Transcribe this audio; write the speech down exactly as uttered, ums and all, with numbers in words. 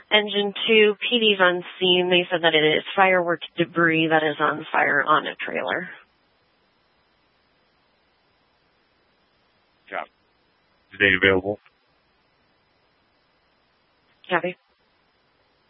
Engine two, P D's on scene. They said that it is fireworks debris that is on fire on a trailer. Copy. Is the date available? Copy.